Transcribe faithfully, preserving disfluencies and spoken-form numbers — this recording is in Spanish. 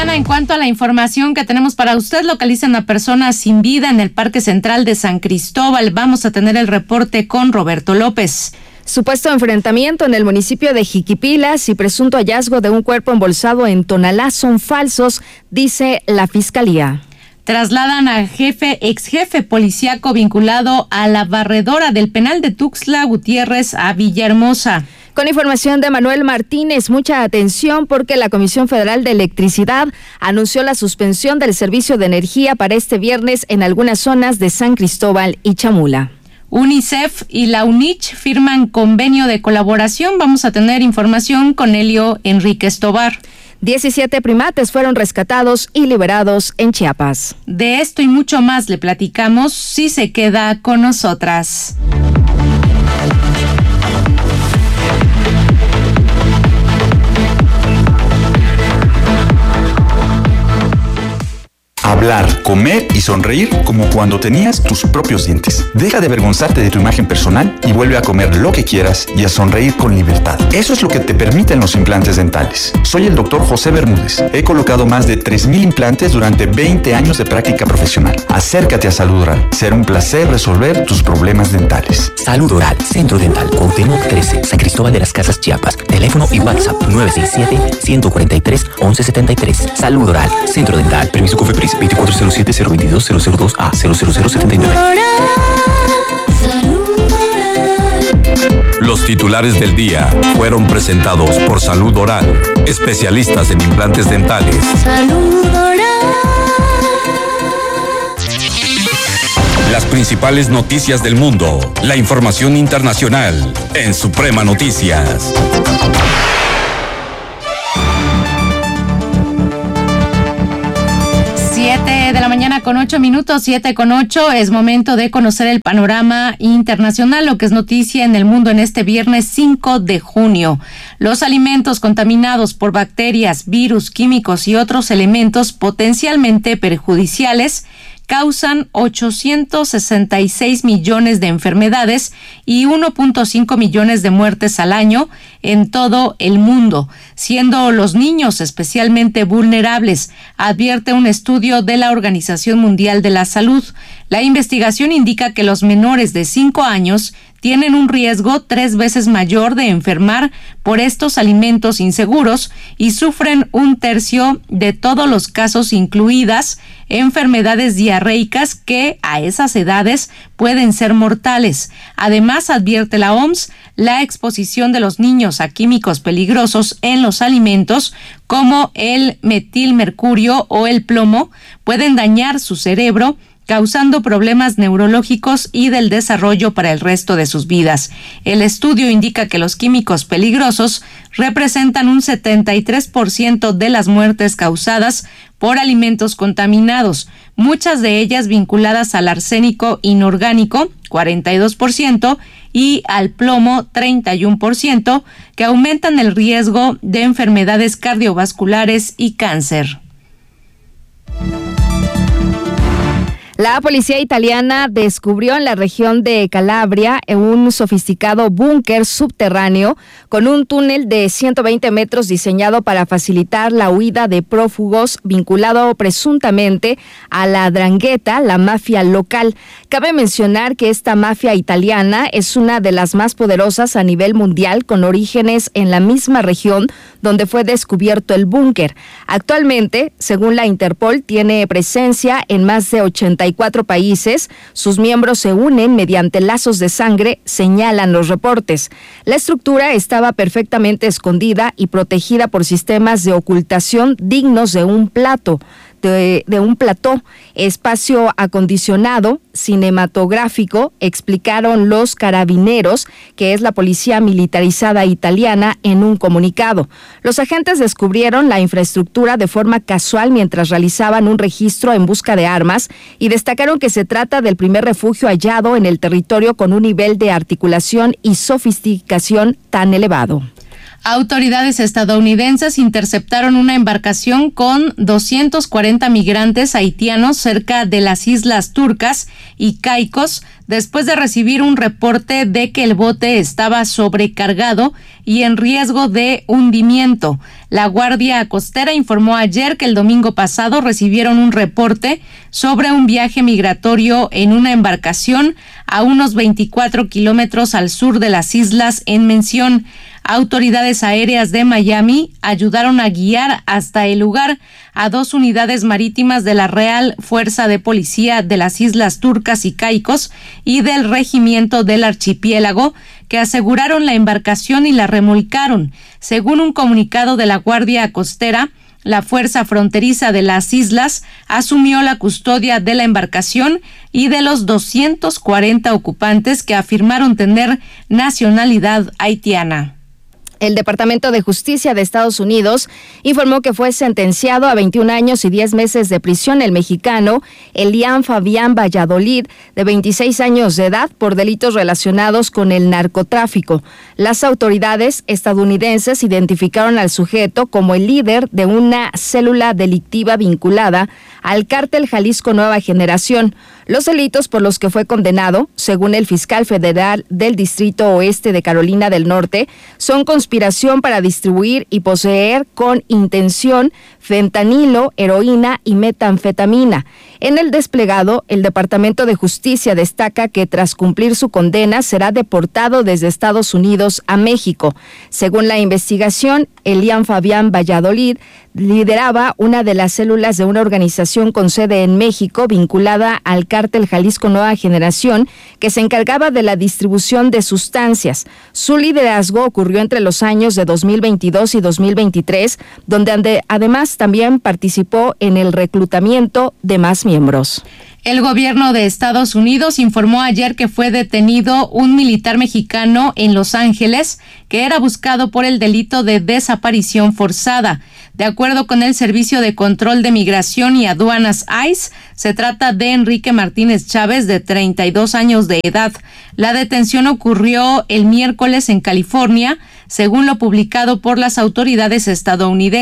mañana, en cuanto a la información que tenemos para usted, localizan a personas sin vida en el Parque Central de San Cristóbal. Vamos a tener el reporte con Roberto López. Supuesto enfrentamiento en el municipio de Jiquipilas y presunto hallazgo de un cuerpo embolsado en Tonalá son falsos, dice la Fiscalía. Trasladan a jefe, ex jefe policíaco vinculado a la barredora del penal de Tuxtla Gutiérrez a Villahermosa. Con información de Manuel Martínez, mucha atención porque la Comisión Federal de Electricidad anunció la suspensión del servicio de energía para este viernes en algunas zonas de San Cristóbal y Chamula. UNICEF y la UNICH firman convenio de colaboración. Vamos a tener información con Elio Enríquez Tobar. diecisiete primates fueron rescatados y liberados en Chiapas. De esto y mucho más le platicamos si se queda con nosotras. Hablar, comer y sonreír como cuando tenías tus propios dientes. Deja de avergonzarte de tu imagen personal y vuelve a comer lo que quieras y a sonreír con libertad. Eso es lo que te permiten los implantes dentales. Soy el doctor José Bermúdez. He colocado más de tres mil implantes durante veinte años de práctica profesional. Acércate a Salud Oral. Será un placer resolver tus problemas dentales. Salud Oral, Centro Dental, Cuauhtémoc trece, San Cristóbal de las Casas, Chiapas. Teléfono y WhatsApp nueve seis siete, uno cuatro tres, once setenta y tres. Salud Oral, Centro Dental. Permiso COFEPRIS veinticuatro cero siete cero veintidós cero cero dos A cero cero cero setenta y nueve. Los titulares del día fueron presentados por Salud Oral, especialistas en implantes dentales. Salud Oral. Las principales noticias del mundo, la información internacional en Suprema Noticias. siete de la mañana con ocho minutos, siete con ocho, es momento de conocer el panorama internacional, lo que es noticia en el mundo en este viernes cinco de junio. Los alimentos contaminados por bacterias, virus, químicos y otros elementos potencialmente perjudiciales causan ochocientos sesenta y seis millones de enfermedades y uno punto cinco millones de muertes al año en todo el mundo, siendo los niños especialmente vulnerables, advierte un estudio de la Organización Mundial de la Salud. La investigación indica que los menores de cinco años tienen un riesgo tres veces mayor de enfermar por estos alimentos inseguros y sufren un tercio de todos los casos, incluidas enfermedades diarreicas que a esas edades pueden ser mortales. Además, advierte la O M S, la exposición de los niños a químicos peligrosos en los alimentos como el metilmercurio o el plomo pueden dañar su cerebro, causando problemas neurológicos y del desarrollo para el resto de sus vidas. El estudio indica que los químicos peligrosos representan un setenta y tres por ciento de las muertes causadas por alimentos contaminados, muchas de ellas vinculadas al arsénico inorgánico, cuarenta y dos por ciento, y al plomo, treinta y uno por ciento, que aumentan el riesgo de enfermedades cardiovasculares y cáncer. La policía italiana descubrió en la región de Calabria un sofisticado búnker subterráneo con un túnel de ciento veinte metros diseñado para facilitar la huida de prófugos vinculado presuntamente a la 'Ndrangheta, la mafia local. Cabe mencionar que esta mafia italiana es una de las más poderosas a nivel mundial, con orígenes en la misma región donde fue descubierto el búnker. Actualmente, según la Interpol, tiene presencia en más de ochenta y cuatro países. Sus miembros se unen mediante lazos de sangre, señalan los reportes. La estructura estaba perfectamente escondida y protegida por sistemas de ocultación dignos de un plato. De, de un plató, espacio acondicionado, cinematográfico, explicaron los carabineros, que es la policía militarizada italiana, en un comunicado. Los agentes descubrieron la infraestructura de forma casual mientras realizaban un registro en busca de armas y destacaron que se trata del primer refugio hallado en el territorio con un nivel de articulación y sofisticación tan elevado. Autoridades estadounidenses interceptaron una embarcación con doscientos cuarenta migrantes haitianos cerca de las islas Turcas y Caicos después de recibir un reporte de que el bote estaba sobrecargado y en riesgo de hundimiento. La Guardia Costera informó ayer que el domingo pasado recibieron un reporte sobre un viaje migratorio en una embarcación a unos veinticuatro kilómetros al sur de las islas en mención. Autoridades aéreas de Miami ayudaron a guiar hasta el lugar a dos unidades marítimas de la Real Fuerza de Policía de las Islas Turcas y Caicos y del Regimiento del Archipiélago, que aseguraron la embarcación y la remolcaron. Según un comunicado de la Guardia Costera, la Fuerza Fronteriza de las Islas asumió la custodia de la embarcación y de los doscientos cuarenta ocupantes que afirmaron tener nacionalidad haitiana. El Departamento de Justicia de Estados Unidos informó que fue sentenciado a veintiún años y diez meses de prisión el mexicano Elian Fabián Valladolid, de veintiséis años de edad, por delitos relacionados con el narcotráfico. Las autoridades estadounidenses identificaron al sujeto como el líder de una célula delictiva vinculada al cártel Jalisco Nueva Generación. Los delitos por los que fue condenado, según el fiscal federal del Distrito Oeste de Carolina del Norte, son conspiración para distribuir y poseer con intención fentanilo, heroína y metanfetamina. En el desplegado, el Departamento de Justicia destaca que tras cumplir su condena será deportado desde Estados Unidos a México. Según la investigación, Elian Fabián Valladolid lideraba una de las células de una organización con sede en México vinculada al cártel Jalisco Nueva Generación, que se encargaba de la distribución de sustancias. Su liderazgo ocurrió entre los años de dos mil veintidós y dos mil veintitrés, donde además también participó en el reclutamiento de más miembros. El gobierno de Estados Unidos informó ayer que fue detenido un militar mexicano en Los Ángeles que era buscado por el delito de desaparición forzada. De acuerdo con el Servicio de Control de Migración y Aduanas I C E, se trata de Enrique Martínez Chávez, de treinta y dos años de edad. La detención ocurrió el miércoles en California, según lo publicado por las autoridades estadounidenses.